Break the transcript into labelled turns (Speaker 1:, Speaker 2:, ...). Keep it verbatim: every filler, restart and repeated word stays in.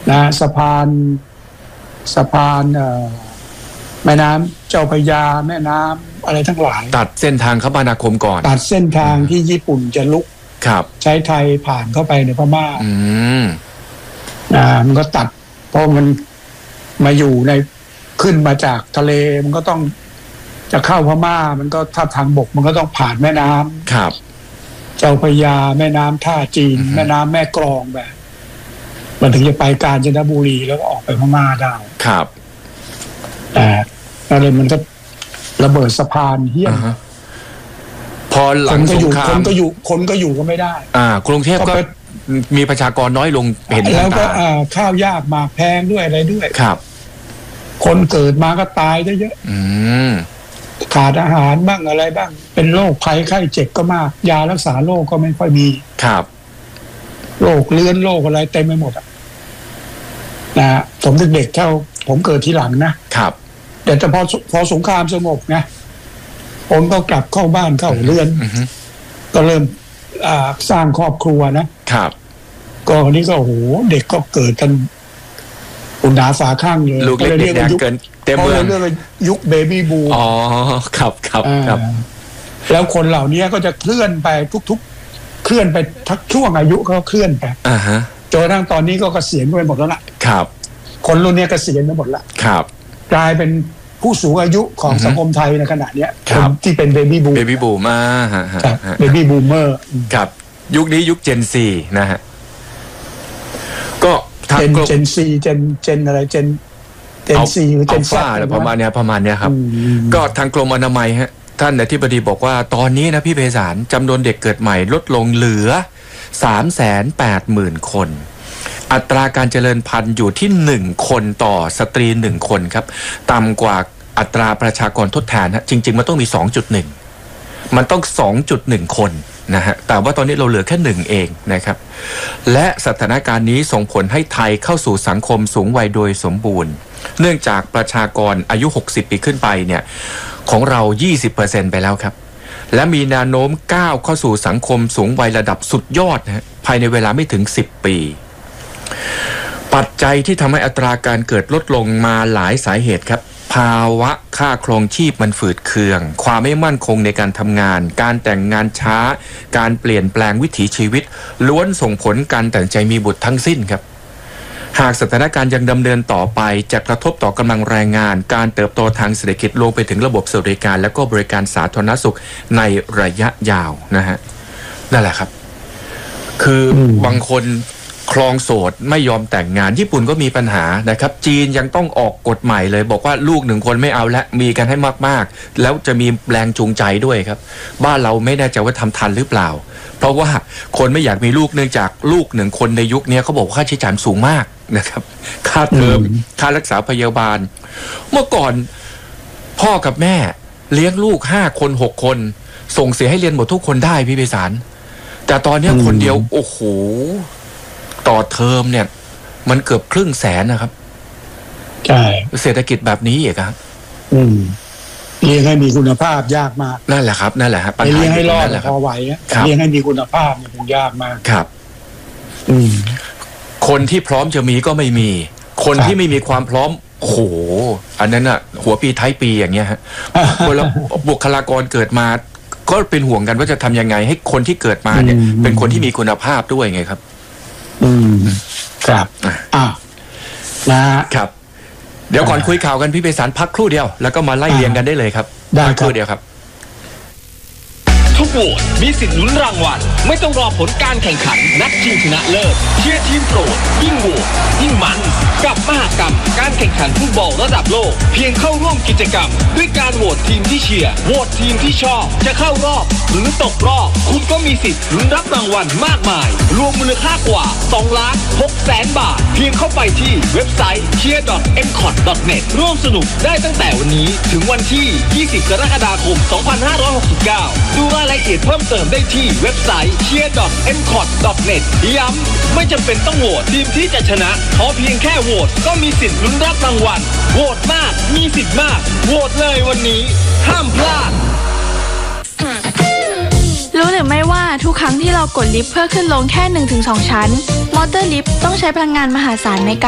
Speaker 1: นะสะพานสะพานแม่น้ำเจ้าพระยาแม่น้ำอะไรทั้งหลาย
Speaker 2: ตัดเส้นทางคมนาคมก่อน
Speaker 1: ตัดเส้นทางที่ญี่ปุ่นจะลุก
Speaker 2: ครับ
Speaker 1: ใช้ไทยผ่านเข้าไปในพม่า
Speaker 2: อืม
Speaker 1: อ่ามันก็ตัดเพราะมันมาอยู่ในขึ้นมาจากทะเลมันก็ต้องจะเข้าพม่ามันก็ถ้าทางบกมันก็ต้องผ่านแม่น้ำ
Speaker 2: ครับ
Speaker 1: เจ้าพระยาแม่น้ำท่าจีนแม่น้ำแม่กลองแบบมันถึงจะไปกาญจนบุรีแล้วก็ออกไปพม่าได้
Speaker 2: ครับ
Speaker 1: แต่อะไรมันก็ระเบิดสะพานเฮี้ยน
Speaker 2: พอหลังสงคราม
Speaker 1: คนก็อยู่คนก็อยู่ก็ไม่ได้
Speaker 2: อ่ากรุงเทพก็มีประชากรน้อยลงเห็น
Speaker 1: แล้วก็ข้าวยากหมากแพงด้วยอะไรด้วย
Speaker 2: ครับ
Speaker 1: คนเกิดมาก็ตายเยอะๆขาดอาหารบ้างอะไรบ้างเป็นโรคภัยไข้เจ็บก็มากยารักษาโรคก็ไม่ค่อยมี
Speaker 2: ครับ
Speaker 1: โรคเลื้อนโรคอะไรเต็มไปหมดอ่ะนะผมเด็กๆเท่าผมเกิดทีหลังนะครับแต่พอพอสงครามสงบนะผมก็กลับเข้าบ้านเข้าเรือนก็เริ่มสร้างครอบครัวนะครับก็วันนี้ก็โอ้โหเด็กก็เกิดกันอุณหาฝาข้างเลย
Speaker 2: ลูกเล็กเด็กแดงเกินเต็มเมือง
Speaker 1: เรียกว่ายุคเบบี้บูม
Speaker 2: อ๋อครับครับครับ
Speaker 1: แล้วคนเหล่านี้ก็จะเคลื่อนไปทุกๆเคลื่อนไปทักช่วงอายุเขาเคลื่อนไป
Speaker 2: อ่าฮะ
Speaker 1: จนกระทั่งตอนนี้ก็เกษียณไปหมดแล้วล่ะ
Speaker 2: ครับ
Speaker 1: คนรุ่นนี้เกษียณไปหมดละ
Speaker 2: ครับ
Speaker 1: กลายเป็นผู้สูงอายุของสังคมไทยในขณะนี้คนที่เป็นเบบี้บูม
Speaker 2: เบบี้บูมมาฮะ
Speaker 1: เบบี้บูมเมอร์
Speaker 2: ครับยุคนี้ยุคเจนซีนะฮะก็
Speaker 1: เจนเจนซีเจนเจนอะไรเจนเจนซีหรือเจนซ่า
Speaker 2: อะไรประมาณเนี้ยประมาณเนี้ยครับก็ทางกรมอนามัยฮะท่านอธิบดีบอกว่าตอนนี้นะพี่ไพศาลจำนวนเด็กเกิดใหม่ลดลงเหลือ สามแสนแปดหมื่น คนอัตราการเจริญพันธุ์อยู่ที่หนึ่งคนต่อสตรีหนึ่งคนครับต่ำกว่าอัตราประชากรทดแทนฮะจริงๆมันต้องมี สองจุดหนึ่ง มันต้อง สองจุดหนึ่ง คนนะฮะแต่ว่าตอนนี้เราเหลือแค่หนึ่งเองนะครับและสถานการณ์นี้ส่งผลให้ไทยเข้าสู่สังคมสูงวัยโดยสมบูรณ์เนื่องจากประชากรอายุหกสิบปีขึ้นไปเนี่ยของเรา ยี่สิบเปอร์เซ็นต์ ไปแล้วครับและมีแนวโน้มก้าวเข้าสู่สังคมสูงวัยระดับสุดยอดนะฮะภายในเวลาไม่ถึงสิบปีปัจจัยที่ทำให้อัตราการเกิดลดลงมาหลายสาเหตุครับภาวะค่าครองชีพมันฝืดเคืองความไม่มั่นคงในการทำงานการแต่งงานช้าการเปลี่ยนแปลงวิถีชีวิตล้วนส่งผลการตัดสินใจมีบุตรทั้งสิ้นครับหากสถานการณ์ยังดำเนินต่อไปจะกระทบต่อกำลังแรงงานการเติบโตทางเศรษฐกิจลงไปถึงระบบสวัสดิการและก็บริการสาธารณสุขในระยะยาวนะฮะนั่นแหละครับคือบางคนครองโสดไม่ยอมแต่งงานญี่ปุ่นก็มีปัญหานะครับจีนยังต้องออกกฎใหม่เลยบอกว่าลูกหนึ่งคนไม่เอาและมีกันให้มากๆแล้วจะมีแรงจูงใจด้วยครับบ้านเราไม่แน่ใจว่าทำทันหรือเปล่าเพราะว่าคนไม่อยากมีลูกเนื่องจากลูกหนึ่งคนในยุคนี้เขาบอกว่าค่าใช้จ่ายสูงมากนะครับค่าเทอมค่ารักษาพยาบาลเมื่อก่อนพ่อกับแม่เลี้ยงลูกห้าคนหกคนส่งเสียให้เรียนหมดทุกคนได้พี่ไพศาลแต่ตอนนี้คนเดียวโอ้โหต่อเทอมเนี่ยมันเกือบครึ่งแสนนะครับ
Speaker 1: ใช่
Speaker 2: เศรษฐกิจแบบนี้อีกครับ
Speaker 1: อืมเลี้ยงให้มีคุณภาพยากมาก
Speaker 2: นั่นแหละครับนั่นแหละครับ
Speaker 1: ปัญหาเลี้ยงให้รอดพอไหวเลี้ยงให้มีคุณภาพเนี่ยมันยากมาก
Speaker 2: ครับ
Speaker 1: อืม
Speaker 2: คนที่พร้อมจะมีก็ไม่มีคนที่ไม่มีความพร้อมโหอันนั้นอ่ะหัวปีท้ายปีอย่างเงี้ยฮะคนละบุคลากรเกิดมาก็เป็นห่วงกันว่าจะทำยังไงให้คนที่เกิดมาเนี่ยเป็นคนที่มีคุณภาพด้วยไงครับ
Speaker 1: อืมครับอ่า
Speaker 2: นะครับเดี๋ยวก่อนคุยข่าวกันพี่ไพศาลพักครู่เดียวแล้วก็มาไล่เรียงกันได้เลยครับพักครู่เดียวครับ
Speaker 3: ทุกโหวตมีสิทธิ์ลุ้นรางวัลไม่ต้องรอผลการแข่งขันนัดชิงชนะเลิศเชียร์ทีมโปรดยิ่งโหวตยิ่งมันกับมหกรรมการแข่งขันฟุตบอลระดับโลกเพียงเข้าร่วมกิจกรรมด้วยการโหวตทีมที่เชียร์โหวตทีมที่ชอบจะเข้ารอบหรือตกรอบคุณก็มีสิทธิ์ลุ้นรับรางวัลมากมายรวมมูลค่ากว่าสองล้านหกแสนบาทเพียงเข้าไปที่เว็บไซต์ เชียร์ ดอท เอ็ม คอท ดอท เน็ต ร่วมสนุกได้ตั้งแต่วันนี้ถึงวันที่ยี่สิบกรกฎาคมสองพันห้าร้อยหกสิบเก้าดูรายละเอียดเพิ่มเติมได้ที่เว็บไซต์ เชียร์ ดอท เอ็ม คอท ดอท เน็ต ย้ำไม่จำเป็นต้องโหวตทีมที่จะชนะขอเพียงแค่โหวตก็มีสิทธิ์ลุ้นรับรางวัลโหวตมากมีสิทธิ์มากโหวตเลยวันนี้ห้ามพลาด
Speaker 4: รู้หรือไม่ว่าทุกครั้งที่เรากดลิฟต์เพื่อขึ้นลงแค่ หนึ่งถึงสอง ชั้นมอเตอร์ลิฟต์ต้องใช้พลังงานมหาศาลในการ